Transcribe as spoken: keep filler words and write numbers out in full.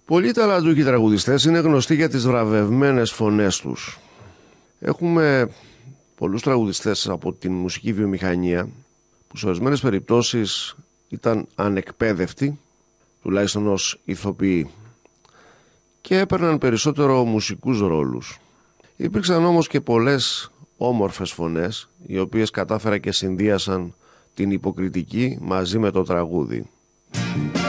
Πολλοί ταλαντούχοι τραγουδιστές είναι γνωστοί για τις βραβευμένες φωνές τους. Έχουμε πολλούς τραγουδιστές από την μουσική βιομηχανία που σε ορισμένες περιπτώσεις ήταν ανεκπαίδευτοι, τουλάχιστον ως ηθοποιοί, και έπαιρναν περισσότερο μουσικούς ρόλους. Υπήρξαν όμως και πολλές όμορφες φωνές, οι οποίες κατάφερα και συνδύασαν την υποκριτική μαζί με το τραγούδι.